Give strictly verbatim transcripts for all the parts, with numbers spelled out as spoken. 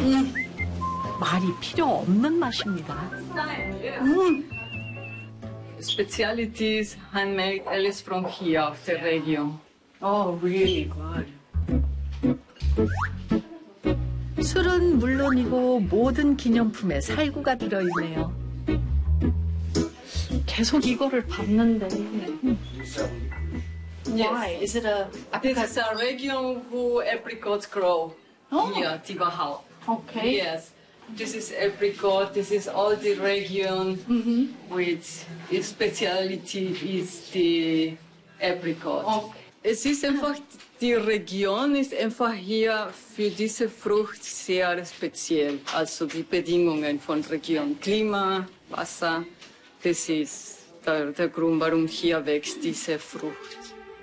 음. 말이 필요 없는 맛입니다. 음. Specialties handmade alles from here of the region. Oh, really good. 술은 물론이고 모든 기념품에 살구가 들어있네요. 계속 이거를 봤는데. Why? Is it a This is a region who apricots grow. Oh. Here, Tibahau. Okay. Yes. This is apricot. This is all the region Mhm. which its speciality is the apricot. Okay. Es ist einfach, die Region ist einfach hier für diese Frucht sehr speziell. Also die Bedingungen von Region, Klima, Wasser, das ist der, der Grund, warum hier wächst diese Frucht.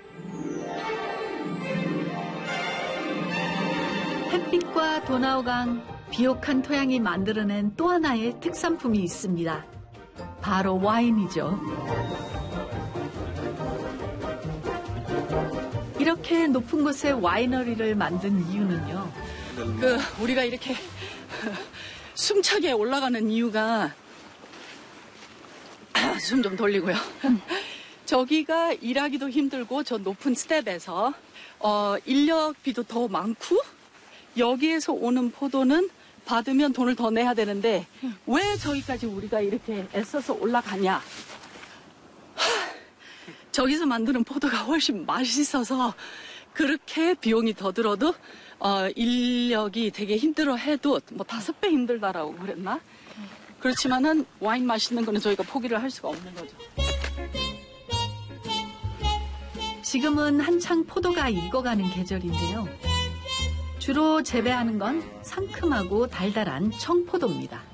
햇빛과 도나우강, 비옥한 토양이 만들어낸 또 하나의 특산품이 있습니다. 바로 와인이죠. 이렇게 높은 곳에 와이너리를 만든 이유는요. 그 우리가 이렇게 숨차게 올라가는 이유가 숨 좀 돌리고요. 저기가 일하기도 힘들고 저 높은 스텝에서 어, 인력비도 더 많고 여기에서 오는 포도는 받으면 돈을 더 내야 되는데 왜 저기까지 우리가 이렇게 애써서 올라가냐. 저기서 만드는 포도가 훨씬 맛있어서 그렇게 비용이 더 들어도 어, 인력이 되게 힘들어 해도 뭐 다섯 배 힘들다라고 그랬나? 그렇지만은 와인 맛있는 거는 저희가 포기를 할 수가 없는 거죠. 지금은 한창 포도가 익어가는 계절인데요. 주로 재배하는 건 상큼하고 달달한 청포도입니다.